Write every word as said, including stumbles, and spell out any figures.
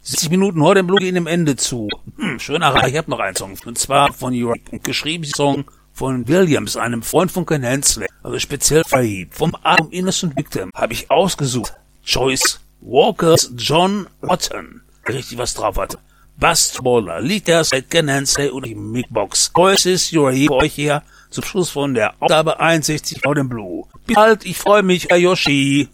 siebzig Minuten vor dem Blue gehen dem Ende zu. Hm, schöner Reich. Ich hab noch einen Song. Und zwar von Uriah. Und geschrieben Song von Williams, einem Freund von Ken Hensley. Also speziell verliebt. Vom Album Innocent Victim habe ich ausgesucht. Joyce Walkers John Otten. Richtig was drauf hatte. Bass Bowler, Lied der seit Ken Hensley und die Mixbox. Joyce ist Uriah für euch hier zum Schluss von der Ausgabe einundsechzig vor dem Blue. Bis bald, ich freue mich, Herr Yoshi.